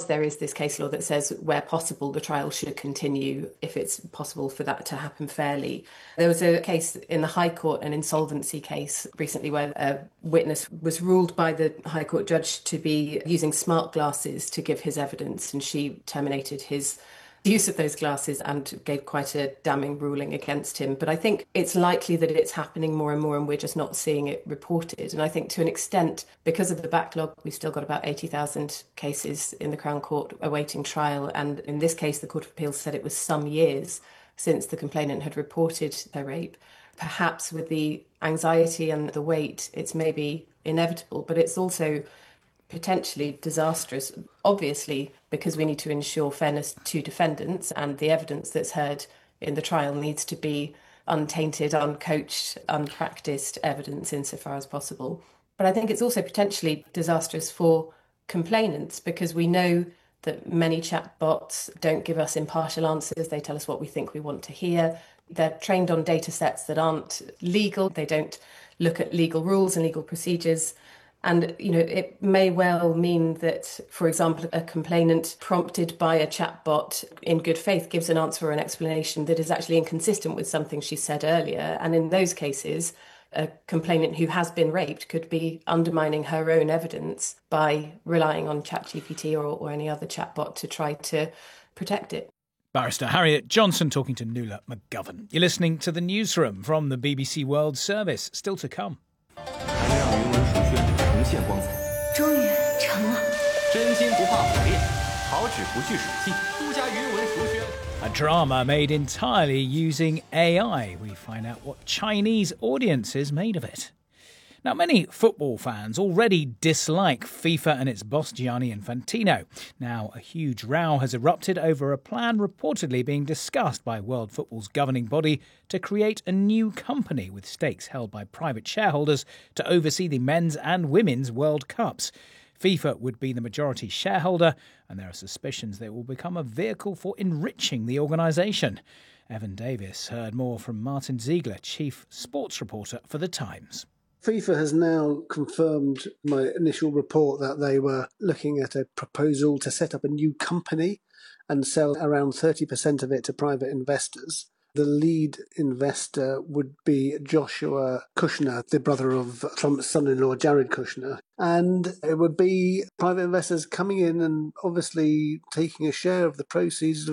there is this case law that says where possible, the trial should continue if it's possible for that to happen fairly. There was a case in the High Court, an insolvency case recently, where a witness was ruled by the High Court judge to be using smart glasses to give his evidence, and she terminated his use of those glasses and gave quite a damning ruling against him. But I think it's likely that it's happening more and more, and we're just not seeing it reported. And I think to an extent, because of the backlog, we've still got about 80,000 cases in the Crown Court awaiting trial. And in this case, the Court of Appeal said it was some years since the complainant had reported their rape. Perhaps with the anxiety and the wait, it's maybe inevitable, but it's also potentially disastrous, obviously, because we need to ensure fairness to defendants, and the evidence that's heard in the trial needs to be untainted, uncoached, unpracticed evidence insofar as possible. But I think it's also potentially disastrous for complainants, because we know that many chatbots don't give us impartial answers. They tell us what we think we want to hear. They're trained on data sets that aren't legal. They don't look at legal rules and legal procedures. And, it may well mean that, for example, a complainant prompted by a chatbot in good faith gives an answer or an explanation that is actually inconsistent with something she said earlier. And in those cases, a complainant who has been raped could be undermining her own evidence by relying on ChatGPT or any other chatbot to try to protect it. Barrister Harriet Johnson talking to Nuala McGovern. You're listening to The Newsroom from the BBC World Service. Still to come. A drama made entirely using AI. We find out what Chinese audiences made of it. Now, many football fans already dislike FIFA and its boss Gianni Infantino. Now, a huge row has erupted over a plan reportedly being discussed by World Football's governing body to create a new company with stakes held by private shareholders to oversee the men's and women's World Cups. FIFA would be the majority shareholder, and there are suspicions that it will become a vehicle for enriching the organisation. Evan Davis heard more from Martin Ziegler, chief sports reporter for The Times. FIFA has now confirmed my initial report that they were looking at a proposal to set up a new company and sell around 30% of it to private investors. The lead investor would be Joshua Kushner, the brother of Trump's son-in-law, Jared Kushner. And it would be private investors coming in and obviously taking a share of the proceeds